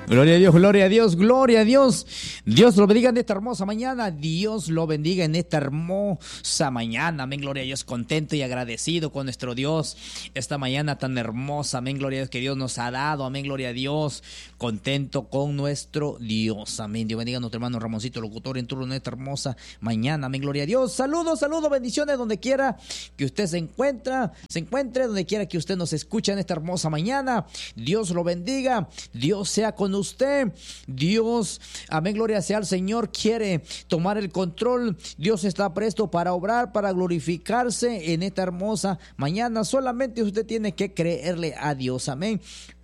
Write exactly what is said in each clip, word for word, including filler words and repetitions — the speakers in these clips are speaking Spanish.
Gloria a Dios, gloria a Dios, gloria a Dios. Dios lo bendiga en esta hermosa mañana. Dios lo bendiga en esta hermosa mañana. Amén, gloria a Dios. Contento y agradecido con nuestro Dios. Esta mañana tan hermosa. Amén, gloria a Dios, que Dios nos ha dado. Amén, gloria a Dios. Contento con nuestro Dios. Amén. Dios bendiga a nuestro hermano Ramoncito, locutor en turno en esta hermosa mañana. Amén, gloria a Dios. Saludos, saludos, bendiciones donde quiera que usted se encuentra, se encuentre, donde quiera que usted nos escuche en esta hermosa mañana. Dios lo bendiga. Dios sea con usted. Dios, amén, gloria sea al Señor, quiere tomar el control. Dios está presto para obrar, para glorificarse en esta hermosa mañana. Solamente usted tiene que creerle a Dios. Amén.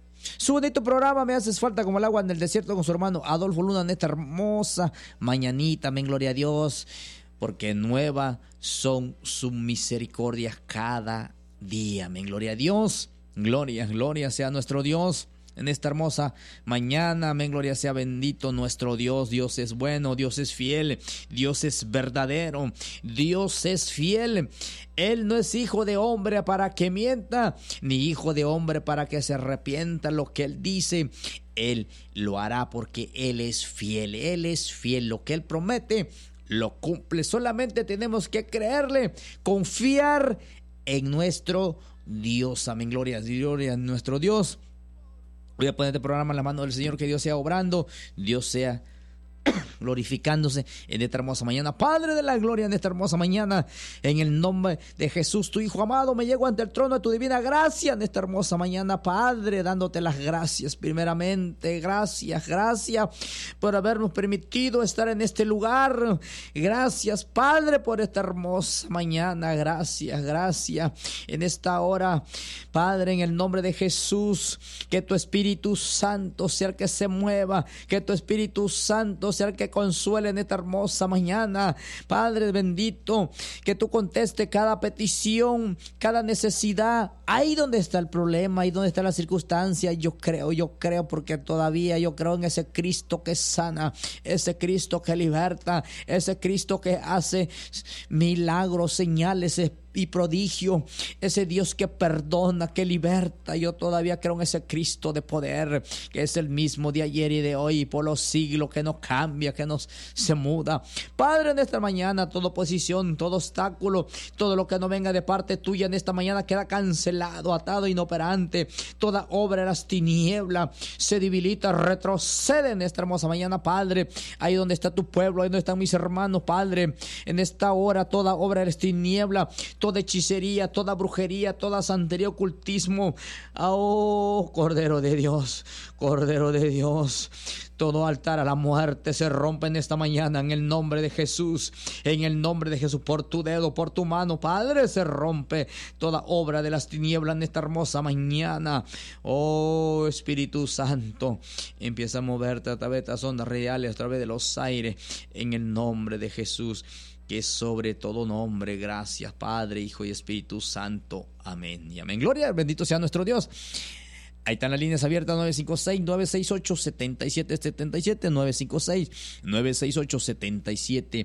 Su bonito programa Me Haces Falta como el agua en el desierto con su hermano Adolfo Luna en esta hermosa mañanita. Amén, gloria a Dios, porque nueva son sus misericordias cada día. Amén, gloria a Dios. Gloria, gloria sea nuestro Dios en esta hermosa mañana. Amén, gloria sea bendito nuestro Dios. Dios es bueno, Dios es fiel, Dios es verdadero, Dios es fiel. Él no es hijo de hombre para que mienta, ni hijo de hombre para que se arrepienta. Lo que Él dice, Él lo hará, porque Él es fiel. Él es fiel. Lo que Él promete, lo cumple. Solamente tenemos que creerle, confiar en nuestro Dios. Amén, gloria, gloria a nuestro Dios. Voy a poner este programa en la mano del Señor. Que Dios sea obrando, Dios sea glorificándose en esta hermosa mañana. Padre de la gloria, en esta hermosa mañana, en el nombre de Jesús, tu Hijo amado, me llego ante el trono de tu divina gracia en esta hermosa mañana, Padre, dándote las gracias primeramente. Gracias, gracias por habernos permitido estar en este lugar. Gracias, Padre, por esta hermosa mañana. Gracias, gracias en esta hora, Padre, en el nombre de Jesús. Que tu Espíritu Santo sea el que se mueva, que tu Espíritu Santo sea el que consuele en esta hermosa mañana. Padre bendito, que tú conteste cada petición, cada necesidad, ahí donde está el problema, ahí donde está la circunstancia. Yo creo, yo creo, porque todavía yo creo en ese Cristo que sana, ese Cristo que liberta, ese Cristo que hace milagros, señales y prodigio, ese Dios que perdona, que liberta. Yo todavía creo en ese Cristo de poder, que es el mismo de ayer y de hoy y por los siglos, que no cambia, que no se muda. Padre, en esta mañana toda oposición, todo obstáculo, todo lo que no venga de parte tuya en esta mañana queda cancelado, atado, inoperante. Toda obra de las tinieblas se debilita, retrocede en esta hermosa mañana, Padre. Ahí donde está tu pueblo, ahí donde están mis hermanos, Padre, en esta hora toda obra de las tinieblas, toda hechicería, toda brujería, toda santería, ocultismo, oh Cordero de Dios, Cordero de Dios, todo altar a la muerte se rompe en esta mañana en el nombre de Jesús, en el nombre de Jesús. Por tu dedo, por tu mano, Padre, se rompe toda obra de las tinieblas en esta hermosa mañana. Oh Espíritu Santo, empieza a moverte a través de las ondas reales, a través de los aires, en el nombre de Jesús, que es sobre todo nombre. Gracias, Padre, Hijo y Espíritu Santo. Amén y amén. Gloria, bendito sea nuestro Dios. Ahí están las líneas abiertas: nueve cinco seis, nueve seis ocho, siete siete siete siete, nueve cinco seis, nueve seis ocho, siete siete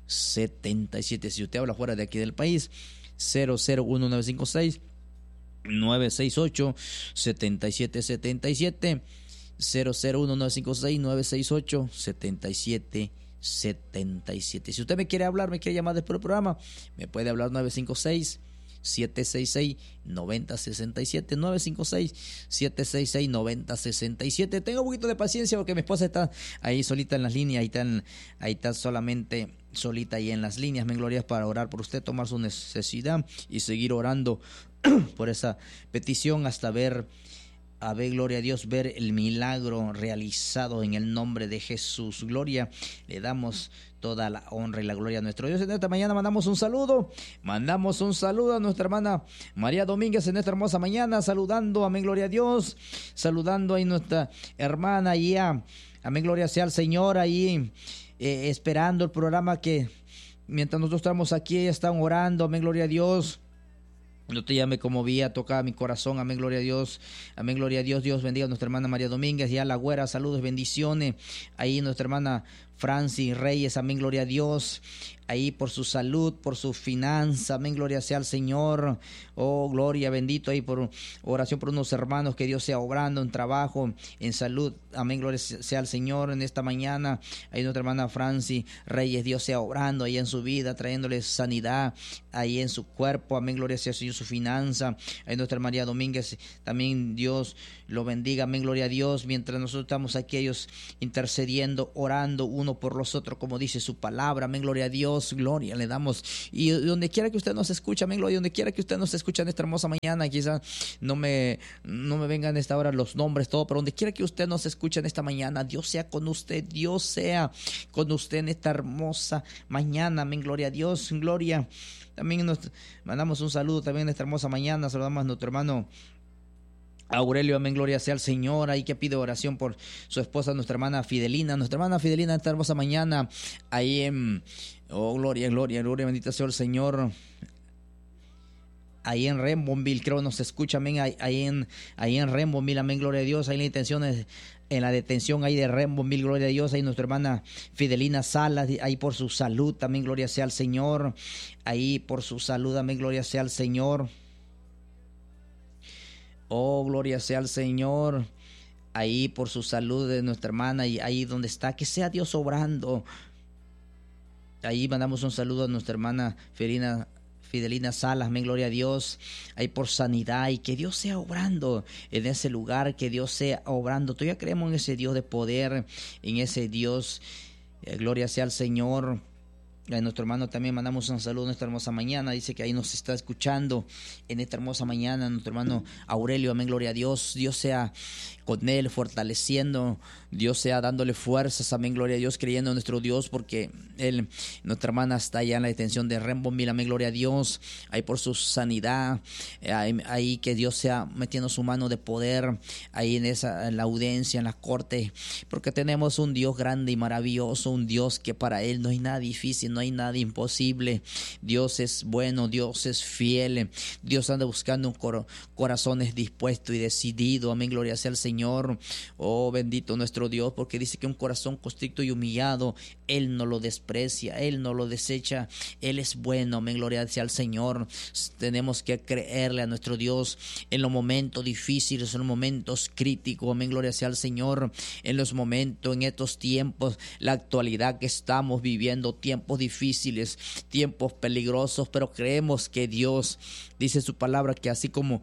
siete siete. Si usted habla fuera de aquí del país, cero cero uno nueve cinco seis, nueve seis ocho, siete siete siete siete, cero cero uno nueve cinco seis, nueve seis ocho, siete siete setenta y siete. Si usted me quiere hablar, me quiere llamar después del programa, me puede hablar nueve cinco seis, siete seis seis, nueve cero seis siete, nueve cinco seis, siete seis seis, nueve cero seis siete. Tenga un poquito de paciencia porque mi esposa está ahí solita en las líneas, ahí está, en, ahí está solamente solita ahí en las líneas. Me glorias para orar por usted, tomar su necesidad y seguir orando por esa petición hasta ver A ver, gloria a Dios, ver el milagro realizado en el nombre de Jesús. Gloria, le damos toda la honra y la gloria a nuestro Dios. En esta mañana mandamos un saludo, mandamos un saludo a nuestra hermana María Domínguez en esta hermosa mañana, saludando, amén, gloria a Dios, saludando a nuestra hermana ahí, amén, gloria sea al Señor, ahí eh, esperando el programa, que mientras nosotros estamos aquí, ellas están orando, amén, gloria a Dios. No te llame como vía, toca mi corazón, amén, gloria a Dios, amén, gloria a Dios. Dios bendiga a nuestra hermana María Domínguez, y a la güera, saludos, bendiciones, ahí nuestra hermana Francis Reyes, amén, gloria a Dios, ahí por su salud, por su finanza, amén, gloria sea al Señor, oh, gloria, bendito, ahí por oración por unos hermanos, que Dios sea obrando en trabajo, en salud, amén, gloria sea al Señor, en esta mañana, ahí nuestra hermana Francis Reyes, Dios sea obrando ahí en su vida, trayéndole sanidad, ahí en su cuerpo, amén, gloria sea al Señor, su finanza, ahí nuestra María Domínguez, también Dios lo bendiga, amén, gloria a Dios, mientras nosotros estamos aquí, ellos intercediendo, orando uno por los otros, como dice su palabra, amén, gloria a Dios, gloria le damos, y donde quiera que usted nos escuche, amén, gloria, donde quiera que usted nos escuche en esta hermosa mañana, quizás no me, no me vengan en esta hora los nombres, todo, pero donde quiera que usted nos escuche en esta mañana, Dios sea con usted, Dios sea con usted en esta hermosa mañana, amén, gloria a Dios, gloria. También nos mandamos un saludo también en esta hermosa mañana, saludamos a nuestro hermano Aurelio, amén, gloria sea al Señor, ahí que pide oración por su esposa, nuestra hermana Fidelina, nuestra hermana Fidelina esta hermosa mañana, ahí en, oh, gloria, gloria, gloria, bendito sea el Señor, ahí en Rainbowville, creo nos escucha, amén, ahí, ahí en, ahí en Rainbowville, amén, gloria a Dios, ahí la intención es, en la detención ahí de Rainbowville, gloria a Dios, ahí nuestra hermana Fidelina Salas, ahí por su salud, también gloria sea al Señor, ahí por su salud, amén, gloria sea al Señor. Oh, gloria sea al Señor, ahí por su salud de nuestra hermana, y ahí donde está, que sea Dios obrando. Ahí mandamos un saludo a nuestra hermana Fidelina, Fidelina Salas, amén, gloria a Dios, ahí por sanidad, y que Dios sea obrando en ese lugar, que Dios sea obrando. Todavía creemos en ese Dios de poder, en ese Dios, eh, gloria sea al Señor. A nuestro hermano también mandamos un saludo en esta hermosa mañana, dice que ahí nos está escuchando en esta hermosa mañana, nuestro hermano Aurelio, amén, gloria a Dios, Dios sea con él, fortaleciendo, Dios sea dándole fuerzas, amén, gloria a Dios, creyendo en nuestro Dios, porque él, nuestra hermana está allá en la detención de Rainbowville, amén, gloria a Dios, ahí por su sanidad, ahí, ahí que Dios sea metiendo su mano de poder, ahí en esa, en la audiencia, en la corte, porque tenemos un Dios grande y maravilloso, un Dios que para él no hay nada difícil, no hay nada imposible. Dios es bueno, Dios es fiel, Dios anda buscando un cor- corazones dispuesto y decidido, amén, gloria sea al Señor. Oh, bendito nuestro Dios, porque dice que un corazón constricto y humillado Él no lo desprecia, Él no lo desecha, Él es bueno, amén, gloria sea al Señor. Tenemos que creerle a nuestro Dios en los momentos difíciles, en los momentos críticos, amén, gloria sea al Señor, en los momentos, en estos tiempos, la actualidad que estamos viviendo, tiempos difíciles, tiempos peligrosos, pero creemos que Dios dice su palabra que así como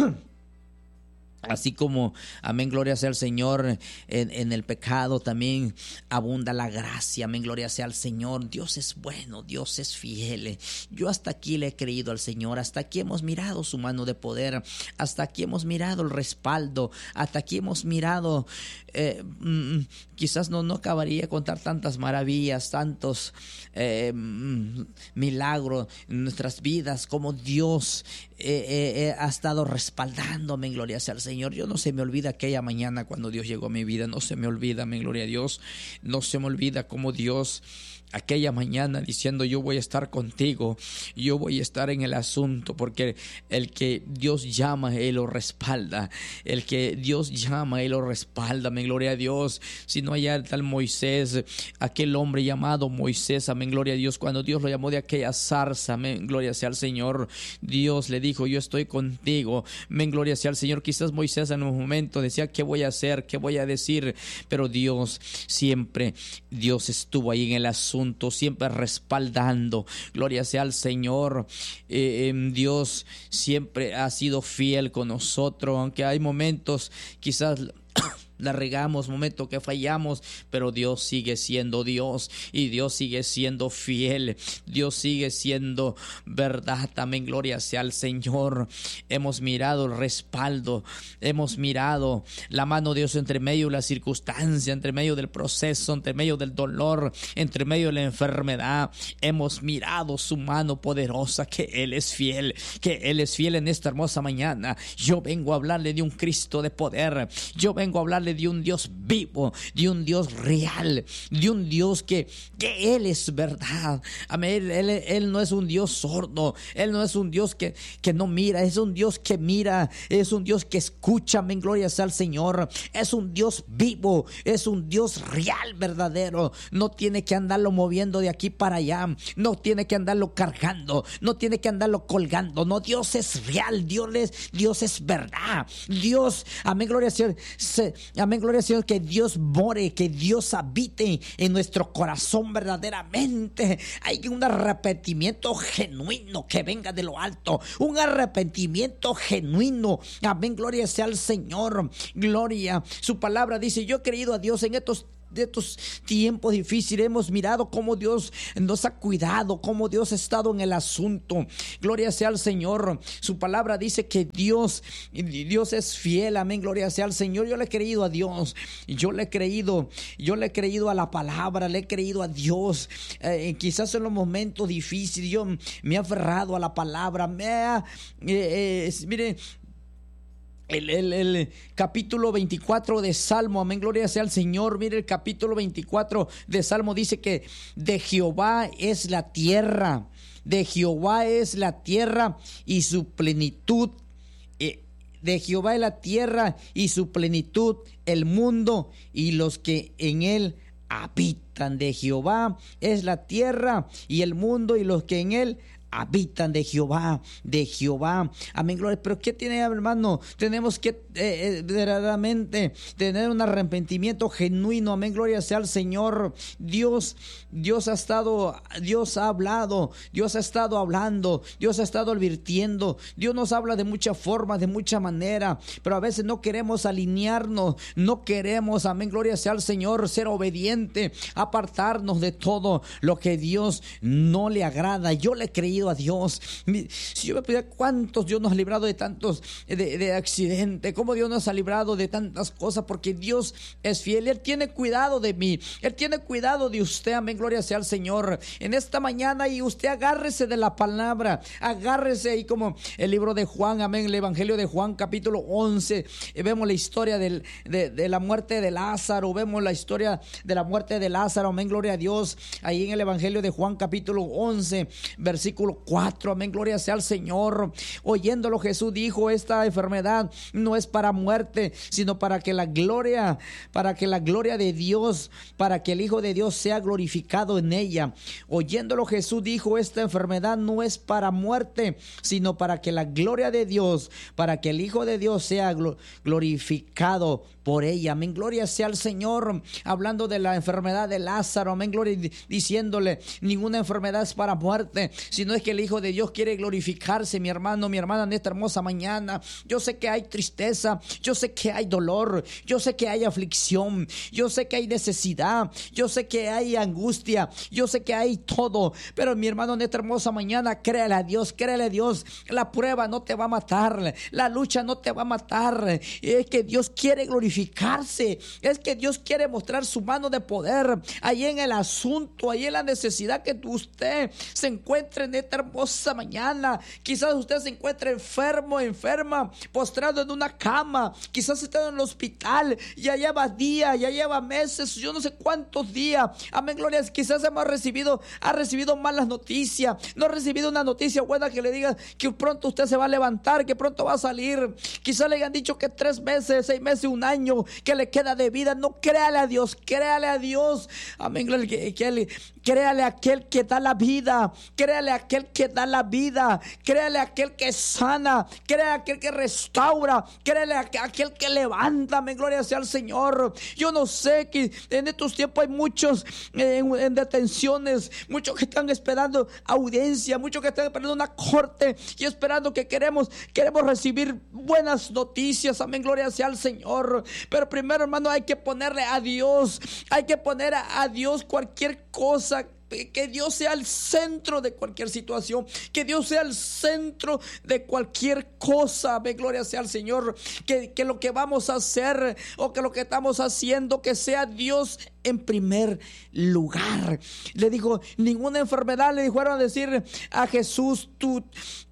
Así como, amén, gloria sea al Señor, en, en el pecado también abunda la gracia, amén, gloria sea al Señor. Dios es bueno, Dios es fiel. Yo hasta aquí le he creído al Señor, hasta aquí hemos mirado su mano de poder, hasta aquí hemos mirado el respaldo, hasta aquí hemos mirado, eh, mm, quizás no, no acabaría de contar tantas maravillas, tantos eh, mm, milagros en nuestras vidas, como Dios eh, eh, ha estado respaldando, amén, gloria sea al Señor. Señor, yo no se me olvida aquella mañana cuando Dios llegó a mi vida, no se me olvida, amén, gloria a Dios, no se me olvida cómo Dios aquella mañana diciendo yo voy a estar contigo, yo voy a estar en el asunto, porque el que Dios llama, Él lo respalda, el que Dios llama, Él lo respalda, amén, gloria a Dios. Si no hay tal Moisés, aquel hombre llamado Moisés, amén, gloria a Dios, cuando Dios lo llamó de aquella zarza, amén, gloria sea al Señor, Dios le dijo yo estoy contigo, amén, gloria sea al Señor. Quizás Moisés en un momento decía qué voy a hacer, qué voy a decir, pero Dios siempre, Dios estuvo ahí en el asunto, siempre respaldando, gloria sea al Señor. eh, eh, Dios siempre ha sido fiel con nosotros, aunque hay momentos quizás la regamos, momentos que fallamos, pero Dios sigue siendo Dios y Dios sigue siendo fiel, Dios sigue siendo verdad, amén, gloria sea al Señor. Hemos mirado el respaldo, hemos mirado la mano de Dios entre medio de la circunstancia, entre medio del proceso, entre medio del dolor, entre medio de la enfermedad, hemos mirado su mano poderosa, que Él es fiel, que Él es fiel en esta hermosa mañana. Yo vengo a hablarle de un Cristo de poder, yo vengo a hablarle hablarle de un Dios vivo, de un Dios real, de un Dios que, que Él es verdad. Amén. Él, él, él no es un Dios sordo, Él no es un Dios que, que no mira, es un Dios que mira, es un Dios que escucha. Amén, gloria sea al Señor. Es un Dios vivo, es un Dios real, verdadero. No tiene que andarlo moviendo de aquí para allá, no tiene que andarlo cargando, no tiene que andarlo colgando. No, Dios es real, Dios es, Dios es verdad. Dios, amén, gloria al Señor, se, amén, gloria al Señor, que Dios more, que Dios habite en nuestro corazón verdaderamente. Hay un arrepentimiento genuino que venga de lo alto, un arrepentimiento genuino. Amén, gloria sea al Señor, gloria. Su palabra dice: yo he creído a Dios en estos de estos tiempos difíciles. Hemos mirado cómo Dios nos ha cuidado, cómo Dios ha estado en el asunto. Gloria sea al Señor. Su palabra dice que Dios, Dios es fiel. Amén, gloria sea al Señor. Yo le he creído a Dios, yo le he creído, yo le he creído a la palabra, le he creído a Dios. Eh, quizás en los momentos difíciles yo me he aferrado a la palabra. Me ha, eh, eh, mire, El, el, el capítulo veinticuatro de Salmo, amén, gloria sea al Señor. Mire, el capítulo veinticuatro de Salmo dice que de Jehová es la tierra, de Jehová es la tierra y su plenitud, eh, de Jehová es la tierra y su plenitud, el mundo y los que en él habitan. De Jehová es la tierra y el mundo y los que en él habitan. De Jehová, de Jehová, amén, gloria. Pero ¿qué tiene, hermano? Tenemos que eh, verdaderamente tener un arrepentimiento genuino, amén, gloria sea al Señor. Dios, Dios ha estado, Dios ha hablado, Dios ha estado hablando, Dios ha estado advirtiendo. Dios nos habla de muchas formas, de mucha manera, pero a veces no queremos alinearnos, no queremos, amén, gloria sea al Señor, ser obediente, apartarnos de todo lo que Dios no le agrada. Yo le he creído a Dios. Si yo me pidiera cuántos Dios nos ha librado de tantos de, de accidentes, cómo Dios nos ha librado de tantas cosas, porque Dios es fiel. Él tiene cuidado de mí, Él tiene cuidado de usted, amén, gloria sea al Señor. En esta mañana, y usted agárrese de la palabra, agárrese ahí como el libro de Juan, amén, el evangelio de Juan capítulo once, eh, vemos la historia del, de, de la muerte de Lázaro, vemos la historia de la muerte de Lázaro, amén, gloria a Dios, ahí en el evangelio de Juan capítulo once, versículo cuatro, amén, gloria sea al Señor. Oyéndolo, Jesús dijo: esta enfermedad no es para muerte, sino para que la gloria, para que la gloria de Dios, para que el Hijo de Dios sea glorificado en ella. Oyéndolo, Jesús dijo: esta enfermedad no es para muerte, sino para que la gloria de Dios, para que el Hijo de Dios sea glorificado por ella. Amén, gloria sea al Señor. Hablando de la enfermedad de Lázaro, amén, gloria, diciéndole: ninguna enfermedad es para muerte, sino es que el Hijo de Dios quiere glorificarse. Mi hermano, mi hermana, en esta hermosa mañana, yo sé que hay tristeza, yo sé que hay dolor, yo sé que hay aflicción, yo sé que hay necesidad, yo sé que hay angustia, yo sé que hay todo, pero mi hermano, en esta hermosa mañana, créale a Dios, créale a Dios. La prueba no te va a matar, la lucha no te va a matar. Es que Dios quiere glorificarse, es que Dios quiere mostrar su mano de poder ahí en el asunto, ahí en la necesidad que usted se encuentre en esta hermosa mañana. Quizás usted se encuentre enfermo, enferma, postrado en una cama, quizás está en el hospital, ya lleva días, ya lleva meses, yo no sé cuántos días, amén, gloria. Quizás hemos recibido, ha recibido malas noticias, no ha recibido una noticia buena que le diga que pronto usted se va a levantar, que pronto va a salir. Quizás le hayan dicho que tres meses, seis meses, un año que le queda de vida. No, créale a Dios, créale a Dios, amén, gloria, que, que él, créale a aquel que da la vida, créale a aquel que da la vida, créale a aquel que sana, créale a aquel que restaura, créale a aquel que levanta, amén, gloria sea al Señor. Yo no sé que en estos tiempos hay muchos eh, en, en detenciones, muchos que están esperando audiencia, muchos que están esperando una corte y esperando que queremos, queremos recibir buenas noticias, amén, gloria sea al Señor. Pero primero, hermano, hay que ponerle a Dios, hay que poner a, a Dios cualquier cosa. Que Dios sea el centro de cualquier situación, que Dios sea el centro de cualquier cosa, ve, gloria sea al Señor. Que, que lo que vamos a hacer o que lo que estamos haciendo, que sea Dios en primer lugar. Le digo, ninguna enfermedad le dijeron a decir a Jesús: tú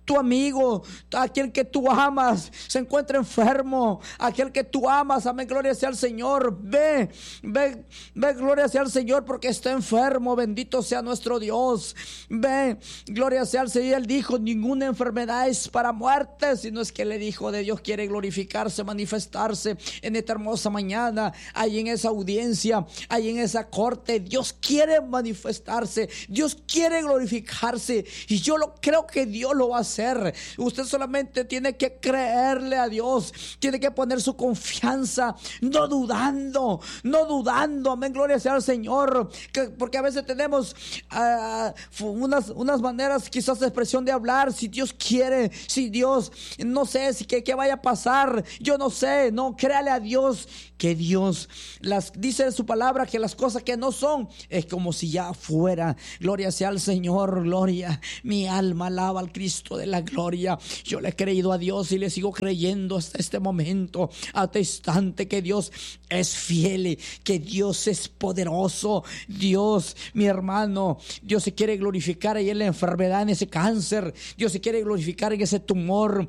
tu amigo, aquel que tú amas, se encuentra enfermo, aquel que tú amas, amén, gloria sea al Señor, ve, ve, ve, gloria sea al Señor, porque está enfermo, bendito sea nuestro Dios, ve, gloria sea al Señor. Él dijo, ninguna enfermedad es para muerte, sino es que el Hijo de Dios quiere glorificarse, manifestarse en esta hermosa mañana, ahí en esa audiencia, ahí en esa corte. Dios quiere manifestarse, Dios quiere glorificarse, y yo lo creo que Dios lo va a hacer. Usted solamente tiene que creerle a Dios, tiene que poner su confianza, no dudando, no dudando, amén, gloria sea al Señor, que, porque a veces tenemos uh, unas, unas maneras quizás de expresión de hablar, si Dios quiere, si Dios, no sé, si que, que vaya a pasar, yo no sé, no, créale a Dios, que Dios las dice en su palabra, que las cosas que no son, es como si ya fuera. Gloria sea al Señor, gloria, mi alma alaba al Cristo de la gloria. Yo le he creído a Dios y le sigo creyendo hasta este momento, hasta este instante, que Dios es fiel, que Dios es poderoso. Dios, mi hermano, Dios se quiere glorificar ahí en la enfermedad, en ese cáncer. Dios se quiere glorificar en ese tumor.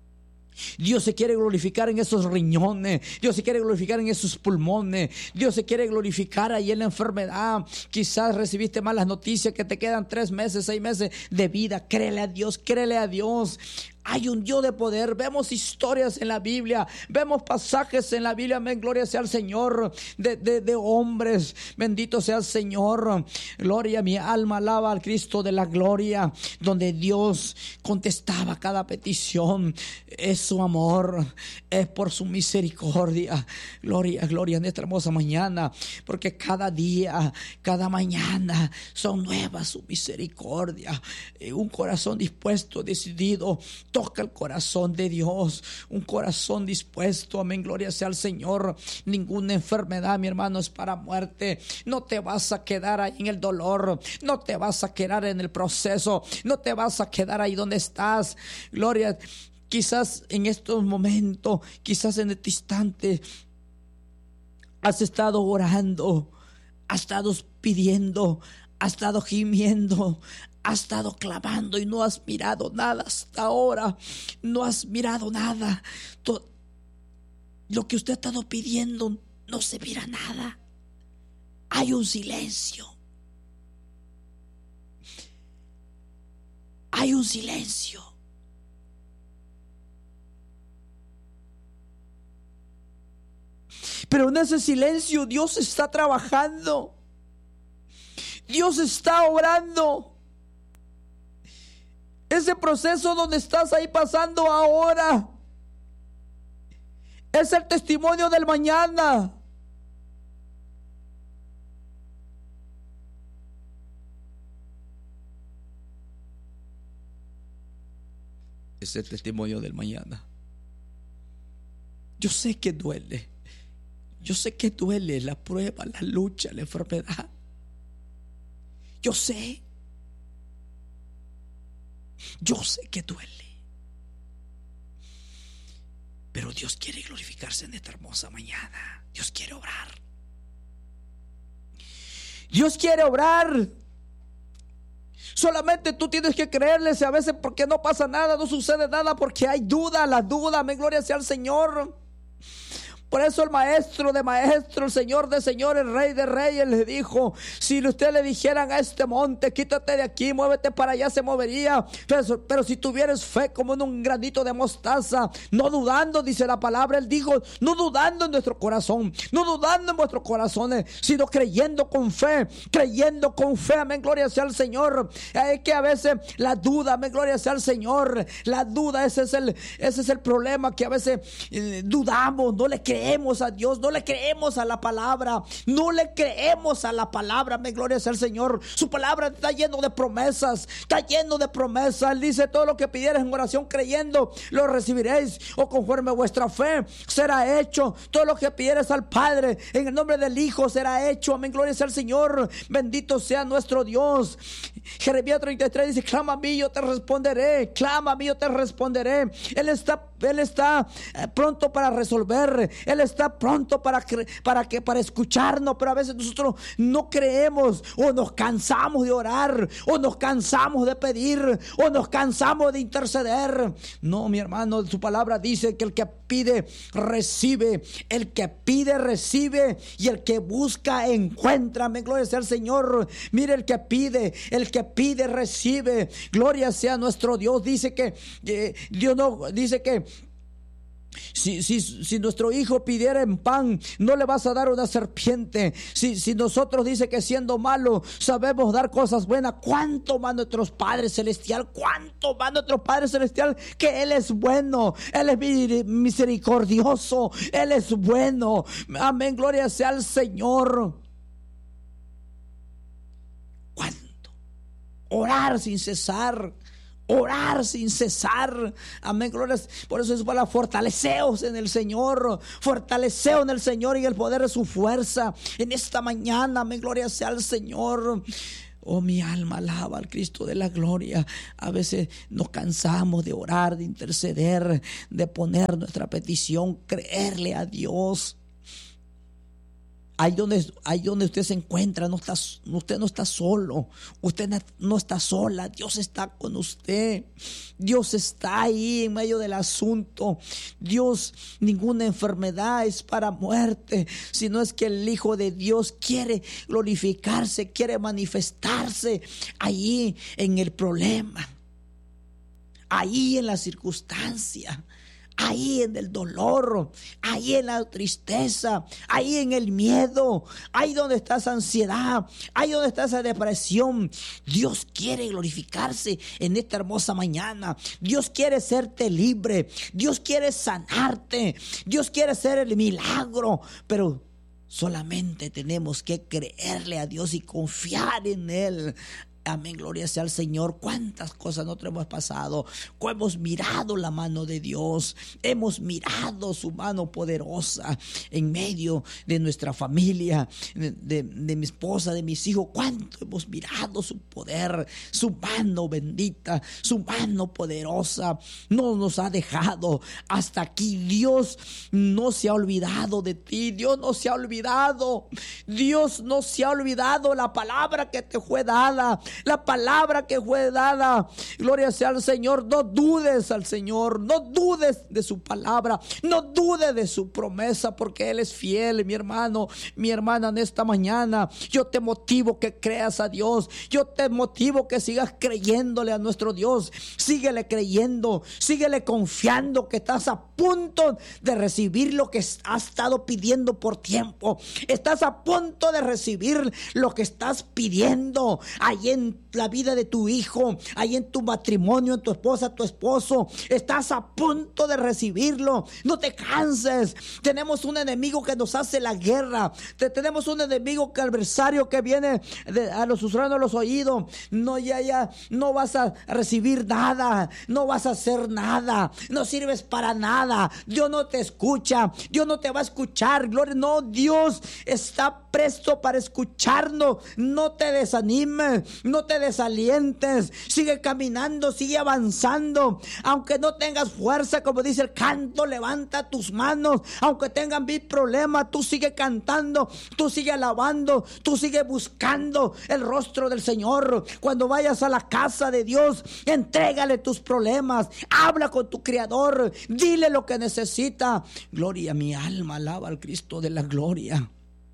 Dios se quiere glorificar en esos riñones. Dios se quiere glorificar en esos pulmones. Dios se quiere glorificar ahí en la enfermedad. Quizás recibiste malas noticias, que te quedan tres meses, seis meses de vida. Créele a Dios, créele a Dios. Hay un Dios de poder. Vemos historias en la Biblia, vemos pasajes en la Biblia, amén, gloria sea al Señor, de, de, de hombres, bendito sea el Señor, gloria, mi alma alaba al Cristo de la gloria, donde Dios contestaba cada petición. Es su amor, es por su misericordia. Gloria, gloria en esta hermosa mañana, porque cada día, cada mañana son nuevas su misericordia. Un corazón dispuesto, decidido, toca el corazón de Dios, un corazón dispuesto, amén, gloria sea al Señor. Ninguna enfermedad, mi hermano, es para muerte. No te vas a quedar ahí en el dolor, no te vas a quedar en el proceso, no te vas a quedar ahí donde estás. Gloria, quizás en estos momentos, quizás en este instante, has estado orando, has estado pidiendo, has estado gimiendo, has estado clamando y no has mirado nada hasta ahora. No has mirado nada. Todo lo que usted ha estado pidiendo, no se mira nada. Hay un silencio. Hay un silencio. Pero en ese silencio Dios está trabajando. Dios está obrando. Ese proceso donde estás ahí pasando ahora es el testimonio del mañana. Es el testimonio del mañana. Yo sé que duele. Yo sé que duele la prueba, la lucha, la enfermedad. Yo sé. Yo sé que duele. Pero Dios quiere glorificarse en esta hermosa mañana. Dios quiere obrar. Dios quiere obrar. Solamente tú tienes que creerle. A veces porque no pasa nada, no sucede nada, porque hay duda, la duda, amén, gloria sea al Señor. Por eso el maestro de maestros, el Señor de señores, el Rey de reyes le dijo: si usted le dijeran a este monte, quítate de aquí, muévete para allá, se movería. Pero, pero si tuvieras fe como en un granito de mostaza, no dudando, dice la palabra. Él dijo, no dudando en nuestro corazón, no dudando en vuestros corazones, sino creyendo con fe, creyendo con fe, amén, gloria sea al Señor. Es que a veces la duda, amén, gloria sea al Señor, la duda, ese es el, ese es el problema, que a veces eh, dudamos, no le creemos a Dios, no le creemos a la palabra, no le creemos a la palabra, me gloria sea el Señor. Su palabra está lleno de promesas, está lleno de promesas. Él dice, todo lo que pidieres en oración creyendo, lo recibiréis, o conforme a vuestra fe será hecho. Todo lo que pidieres al Padre en el nombre del Hijo será hecho, amén, gloria sea el Señor. Bendito sea nuestro Dios. Jeremías treinta y tres dice, clama a mí, yo te responderé, clama a mí, yo te responderé. Él está Él está pronto para resolver. Él está pronto para, para, que, para escucharnos. Pero a veces nosotros no creemos, o nos cansamos de orar, o nos cansamos de pedir, o nos cansamos de interceder. No, mi hermano, su palabra dice que el que pide, recibe. El que pide, recibe. Y el que busca, encuentra. Amén, gloria sea al Señor. Mire, el que pide, el que pide, recibe. Gloria sea nuestro Dios. Dice que eh, Dios no, dice que Si, si, si nuestro hijo pidiera en pan, no le vas a dar una serpiente. Si, si nosotros dice que siendo malos sabemos dar cosas buenas, ¿cuánto más nuestro Padre Celestial? ¿Cuánto más nuestro Padre Celestial? Que Él es bueno, Él es misericordioso, Él es bueno. Amén, gloria sea al Señor. ¿Cuánto? Orar sin cesar. Orar sin cesar. Amén, gloria. Por eso es para fortaleceos en el Señor. Fortaleceos en el Señor y el poder de su fuerza. En esta mañana, amén, gloria sea al Señor. Oh, mi alma alaba al Cristo de la gloria. A veces nos cansamos de orar, de interceder, de poner nuestra petición, creerle a Dios. Ahí donde, ahí donde usted se encuentra, no está, usted no está solo, usted no está sola, Dios está con usted, Dios está ahí en medio del asunto. Dios, ninguna enfermedad es para muerte, sino es que el Hijo de Dios quiere glorificarse, quiere manifestarse ahí en el problema, ahí en la circunstancia, ahí en el dolor, ahí en la tristeza, ahí en el miedo, ahí donde está esa ansiedad, ahí donde está esa depresión. Dios quiere glorificarse en esta hermosa mañana. Dios quiere hacerte libre, Dios quiere sanarte, Dios quiere hacer el milagro, pero solamente tenemos que creerle a Dios y confiar en Él. Amén, gloria sea al Señor. Cuántas cosas nosotros hemos pasado, hemos mirado la mano de Dios, hemos mirado su mano poderosa en medio de nuestra familia, de, de, de mi esposa, de mis hijos. Cuánto hemos mirado su poder, su mano bendita, su mano poderosa. No nos ha dejado hasta aquí. Dios no se ha olvidado de ti, Dios no se ha olvidado, Dios no se ha olvidado la palabra que te fue dada. La palabra que fue dada, gloria sea al Señor. No dudes al Señor, no dudes de su palabra, no dudes de su promesa, porque Él es fiel. Mi hermano, mi hermana, en esta mañana yo te motivo que creas a Dios, yo te motivo que sigas creyéndole a nuestro Dios. Síguele creyendo, síguele confiando que estás a punto de recibir lo que has estado pidiendo por tiempo. Estás a punto de recibir lo que estás pidiendo ahí en la vida de tu hijo, ahí en tu matrimonio, en tu esposa, tu esposo. Estás a punto de recibirlo. No te canses. Tenemos un enemigo que nos hace la guerra. Tenemos un enemigo que adversario que viene de, a los susurrando los oídos. No, ya, ya, no vas a recibir nada. No vas a hacer nada. No sirves para nada. Dios no te escucha. Dios no te va a escuchar. Gloria, no, Dios está presto para escucharnos. No te desanimes. No te desalientes, sigue caminando, sigue avanzando, aunque no tengas fuerza, como dice el canto, levanta tus manos, aunque tengan mil problemas, tú sigue cantando, tú sigue alabando, tú sigue buscando el rostro del Señor. Cuando vayas a la casa de Dios, entrégale tus problemas, habla con tu Creador, dile lo que necesita. Gloria, mi alma alaba al Cristo de la gloria.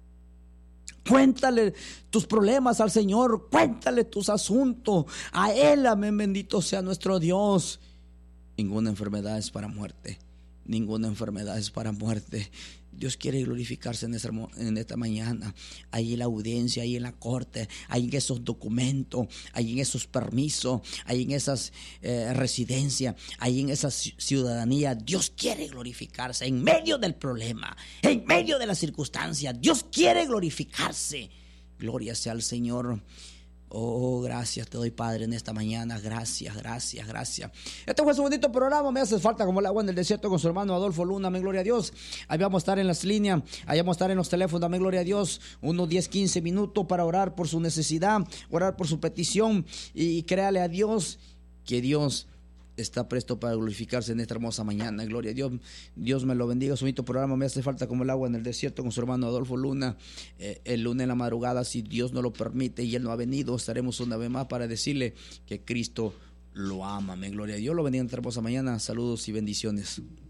Cuéntale tus problemas al Señor, cuéntale tus asuntos a Él. Amén, bendito sea nuestro Dios. Ninguna enfermedad es para muerte, ninguna enfermedad es para muerte. Dios quiere glorificarse en esta, en esta mañana, ahí en la audiencia, ahí en la corte, ahí en esos documentos, ahí en esos permisos, ahí en esas eh, residencias, ahí en esa ciudadanía. Dios quiere glorificarse en medio del problema, en medio de la circunstancia. Dios quiere glorificarse. Gloria sea al Señor. Oh, gracias te doy, Padre, en esta mañana. Gracias, gracias, gracias. Este fue su bonito programa. Me hace falta como el agua en el desierto con su hermano Adolfo Luna. Amén, gloria a Dios. Ahí vamos a estar en las líneas, ahí vamos a estar en los teléfonos. Amén, gloria a Dios. Unos diez, quince minutos para orar por su necesidad, orar por su petición y créale a Dios que Dios está presto para glorificarse en esta hermosa mañana. Gloria a Dios. Dios me lo bendiga. Su bonito programa me hace falta como el agua en el desierto con su hermano Adolfo Luna. Eh, el lunes en la madrugada, si Dios no lo permite y Él no ha venido, estaremos una vez más para decirle que Cristo lo ama. Amén. Gloria a Dios. Lo bendiga en esta hermosa mañana. Saludos y bendiciones.